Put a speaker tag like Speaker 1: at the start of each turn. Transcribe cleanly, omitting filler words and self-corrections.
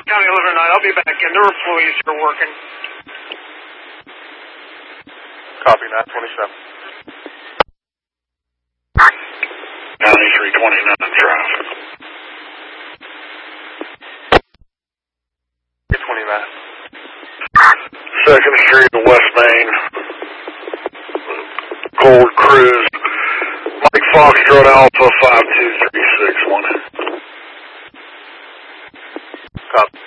Speaker 1: County 11 tonight. I'll be back in. There were employees who are working.
Speaker 2: Copy, 927.
Speaker 3: County 329 traffic.
Speaker 2: 329.
Speaker 3: 2nd Street to West Main. Gold Cruise. Mike Foxtrot Alpha 52361.
Speaker 2: Copy.